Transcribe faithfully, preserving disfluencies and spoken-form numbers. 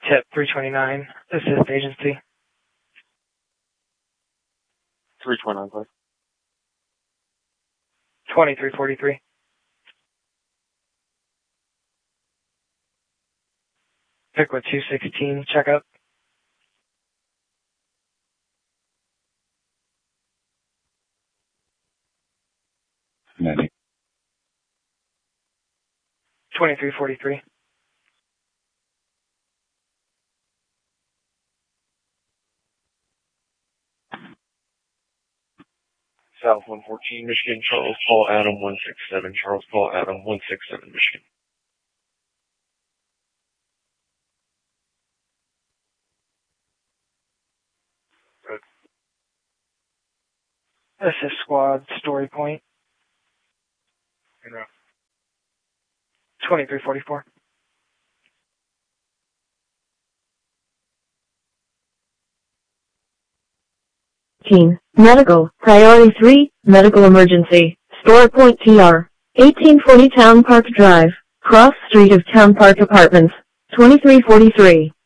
Tip three twenty-nine, assist agency. three twenty-nine, please. twenty-three forty-three. Pickwood two sixteen, checkup. ninety. twenty-three forty-three. South one fourteen, Michigan, Charles Paul Adam one six seven, Charles Paul Adam one six seven, Michigan. Good. Assist squad, Story Point. Good. twenty-three forty-four. Team, medical, priority three, medical emergency, Story Point T R, eighteen forty Town Park Drive, cross street of Town Park Apartments, twenty-three forty-three.